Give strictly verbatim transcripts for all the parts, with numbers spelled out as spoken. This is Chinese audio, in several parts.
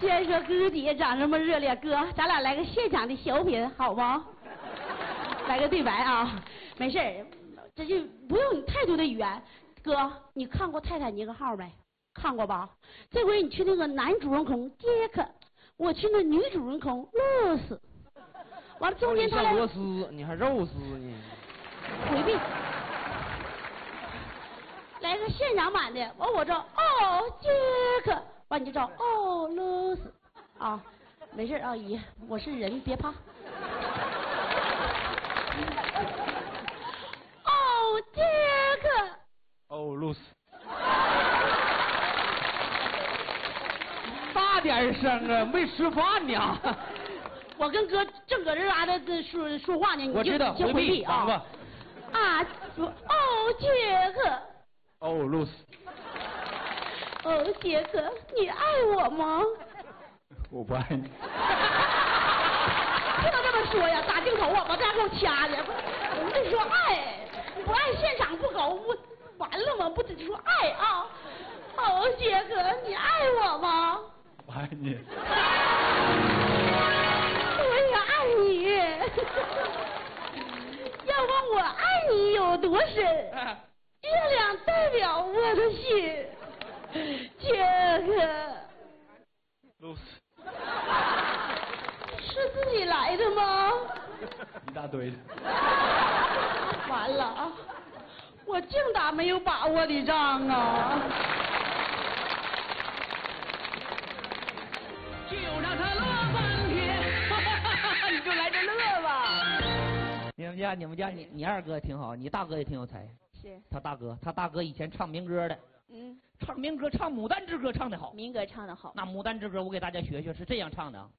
先说哥底下长这么热烈，哥，咱俩来个现场的小品好吗？来个对白啊，没事儿，这就不用你太多的语言。哥，你看过《泰坦尼克号》没？看过吧？这回你去那个男主人公杰克，我去那女主人公露丝。完了中间他俩像螺丝，你还肉丝呢？ 回避。来个现场版的，完我这哦杰克，完你就找哦露丝啊，没事阿姨，我是人，别怕。哦杰克。 哦露丝。大点声啊，没吃饭呢。 我跟哥正搁这嘎达说说话呢，你就我知道就回避啊。啊，哦杰克。 哦露丝。 哦杰克，你爱我吗？ 我不爱你。 不能这么说呀，打镜头啊，把这给我掐的。我们得说爱，不爱现场不搞不完了吗？不得说爱啊。哦杰克，你爱我吗？ 我爱你。 我也爱你。要问我爱你有多深，月亮代表我的心。杰克。 露丝。 是自己来的吗？ 一大堆。 完了啊！我净打没有把握的仗啊！ 就让他乐半天，你就来这乐吧。 你们家你们家你你二哥挺好，你大哥也挺有才。 是。 他大哥，他大哥以前唱民歌的。 嗯。 唱民歌，唱《牡丹之歌》唱得好。 民歌唱得好。 那《牡丹之歌》我给大家学学，是这样唱的啊。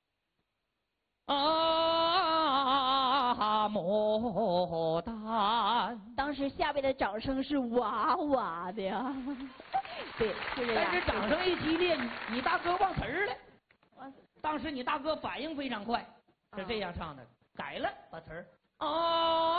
啊，牡丹！ 当时下边的掌声是哇哇的呀。对，是这样。 但是掌声一激烈，你你大哥忘词儿了。当时你大哥反应非常快，是这样唱的，改了把词儿。哦。